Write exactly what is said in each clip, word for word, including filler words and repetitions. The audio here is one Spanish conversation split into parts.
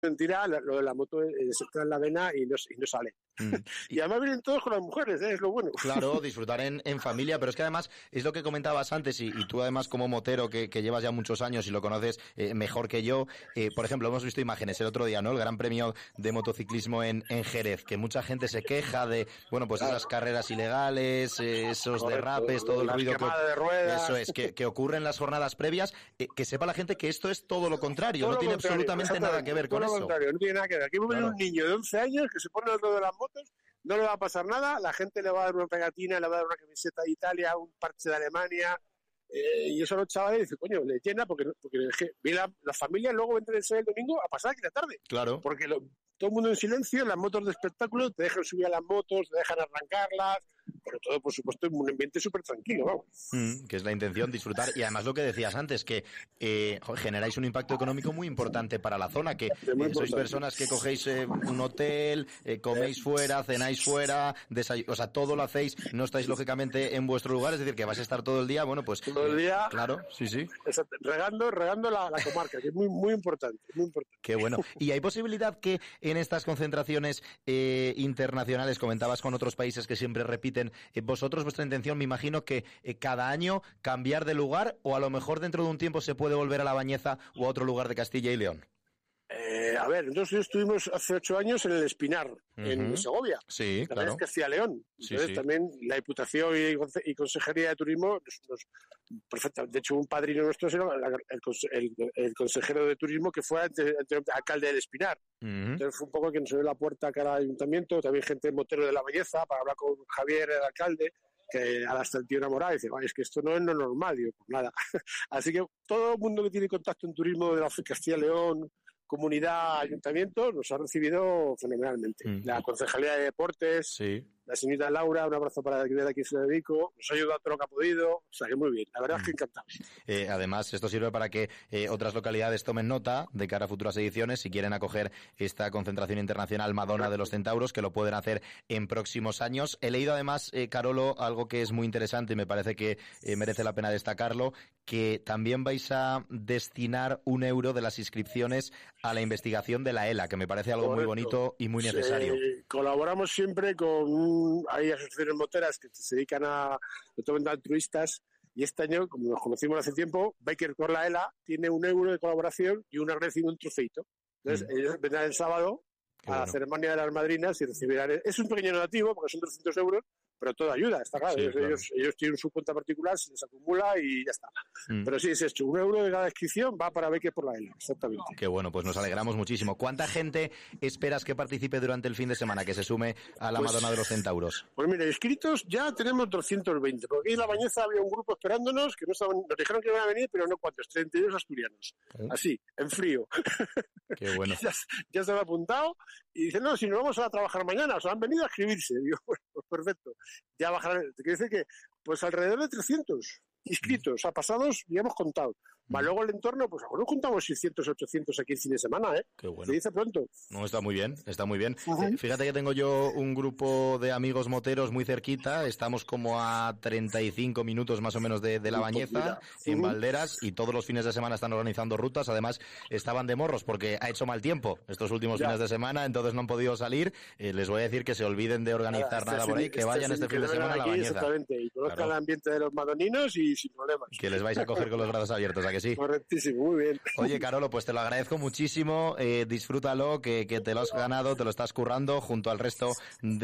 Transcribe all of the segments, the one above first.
mentira, lo de la moto eh, se entra en la vena y no, y no sale. Mm. Y además vienen todos con las mujeres, ¿eh? Es lo bueno. Claro, disfrutar en, en familia, pero es que además es lo que comentabas antes y, y tú además como motero que, que llevas ya muchos años y lo conoces eh, mejor que yo, eh, por ejemplo, hemos visto imágenes el otro día, ¿no? El Gran Premio de Motociclismo en, en Jerez, que mucha gente se queja de, bueno, pues claro, esas carreras ilegales, eh, esos correcto, derrapes, todo el ruido que, de ruedas. Eso es, que, que ocurre en las jornadas previas, eh, que sepa la gente que esto es todo lo contrario, todo no lo tiene contrario, absolutamente nada que ver con eso. Contrario, no tiene nada que ver. Aquí va a venir claro. un niño de once años que se pone al lado de las motos, no le va a pasar nada, la gente le va a dar una pegatina, le va a dar una camiseta de Italia, un parche de Alemania, eh, y eso a los chavales dicen, coño, le llena porque, porque la, las familias luego vendrán el sábado y el domingo a pasar aquí la tarde. Claro. Porque lo, todo el mundo en silencio, las motos de espectáculo, te dejan subir a las motos, te dejan arrancarlas, pero todo, por supuesto, en un ambiente súper tranquilo, vamos. Mm, que es la intención, disfrutar. Y además lo que decías antes, que eh, generáis un impacto económico muy importante para la zona, que eh, sois personas que cogéis eh, un hotel, eh, coméis fuera, cenáis fuera, desay- o sea, todo lo hacéis, no estáis lógicamente en vuestro lugar, es decir, que vais a estar todo el día, bueno, pues... Todo el día... Eh, claro, sí, sí. Exacto, regando, regando la, la comarca, que es muy, muy importante, muy importante. Qué bueno. ¿Y hay posibilidad que en estas concentraciones eh, internacionales, comentabas con otros países que siempre repiten, eh, vosotros, vuestra intención, me imagino que eh, cada año cambiar de lugar o a lo mejor dentro de un tiempo se puede volver a La Bañeza o a otro lugar de Castilla y León? Eh, a ver, nosotros estuvimos hace ocho años en el Espinar, uh-huh. en Segovia. Sí, la claro. Es Castilla y León. Sí, Entonces sí. también la Diputación y, y Consejería de Turismo, nos, nos, perfecta. De hecho, un padrino nuestro era el, el, el consejero de Turismo que fue ante, ante el alcalde del Espinar. Uh-huh. Entonces fue un poco que nos dio la puerta a cara al ayuntamiento, también gente motero de La Bañeza para hablar con Javier, el alcalde, que a la el tío enamorado y dice, es que esto no es lo normal. Digo, pues nada. Así que todo el mundo que tiene contacto en turismo de la Castilla y León, comunidad, ayuntamiento, nos ha recibido fenomenalmente. Mm. La Concejalía de Deportes, sí. la señorita Laura, un abrazo para la a quien se lo dedico, nos ha ayudado todo lo que ha podido, o sea que muy bien, la verdad mm. es que encantados. Eh, además, esto sirve para que eh, otras localidades tomen nota de cara a futuras ediciones, si quieren acoger esta concentración internacional Madonna de los Centauros, que lo pueden hacer en próximos años. He leído además, eh, Carolo, algo que es muy interesante y me parece que eh, merece la pena destacarlo, que también vais a destinar un euro de las inscripciones a la investigación de la E L A, que me parece algo Correcto. muy bonito y muy necesario. Eh, colaboramos siempre con, hay asociaciones moteras que se dedican a, totalmente altruistas, y este año, como nos conocimos hace tiempo, Biker con la E L A tiene un euro de colaboración y un agradecimiento, un trofeito. Entonces, mm. ellos vendrán el sábado Qué a bueno. la ceremonia de las madrinas y recibirán, es un pequeño donativo porque son trescientos euros, pero todo ayuda, está claro. Sí, ellos, claro. Ellos, ellos tienen su cuenta particular, se les acumula y ya está. Mm. Pero sí, es esto, un euro de cada inscripción va para Becker por la E L A, exactamente. Qué bueno, pues nos alegramos muchísimo. ¿Cuánta gente esperas que participe durante el fin de semana, que se sume a la pues, Madonna de los Centauros? Pues mira, inscritos ya tenemos doscientos veinte, porque aquí en La Bañeza había un grupo esperándonos, que no estaban, nos dijeron que iban a venir, pero no cuántos, treinta y dos asturianos. ¿Eh? Así, en frío. Qué bueno. ya, ya se han apuntado y dicen, no, si nos vamos a trabajar mañana, o sea, han venido a inscribirse. Digo, bueno, pues perfecto. Ya bajarán, te quiere decir que, pues alrededor de trescientos inscritos, mm. o sea, pasados, ya hemos contado. Mm. Más luego el entorno, pues ahora juntamos seiscientos, ochocientos aquí el fin de semana, ¿eh? Qué bueno. Se dice pronto. No, está muy bien, está muy bien. Uh-huh. Eh, fíjate que tengo yo un grupo de amigos moteros muy cerquita, estamos como a treinta y cinco minutos más o menos de, de La Bañeza, en uh-huh. Valderas, y todos los fines de semana están organizando rutas, además estaban de morros porque ha hecho mal tiempo estos últimos ya. fines de semana, entonces no han podido salir. Eh, les voy a decir que se olviden de organizar nada, nada por ahí, que este vayan este fin de semana a La Bañeza. Exactamente, y conozcan claro. el ambiente de los madoninos y sin problemas. Que les vais a coger con los brazos abiertos, ¿a que sí? Correctísimo, muy bien. Oye, Carolo, pues te lo agradezco muchísimo, eh, disfrútalo, que, que te lo has ganado, te lo estás currando junto al resto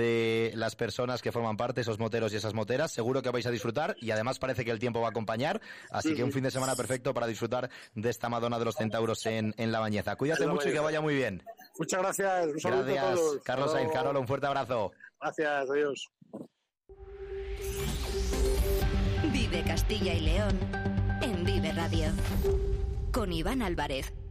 de las personas que forman parte, esos moteros y esas moteras. Seguro que vais a disfrutar y además parece que el tiempo va a acompañar, así sí, que un fin de semana perfecto para disfrutar de esta Madonna de los Centauros en, en La Bañeza. Cuídate mucho Bañeza. Y que vaya muy bien. Muchas gracias, un saludo gracias, a todos. Carlos Sainz. Carolo, un fuerte abrazo. Gracias, adiós. Vive Castilla y León en Vive Radio con Iván Álvarez.